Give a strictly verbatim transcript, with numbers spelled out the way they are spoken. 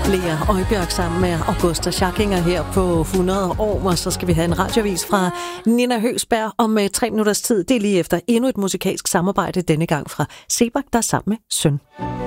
Lea Øjbjerg sammen med Augusta Scharkinger her på hundrede år, og så skal vi have en radiovis fra Nina Høgsberg om tre minutters tid. Det er lige efter endnu et musikalsk samarbejde, denne gang fra Sebak, der er sammen med Søn.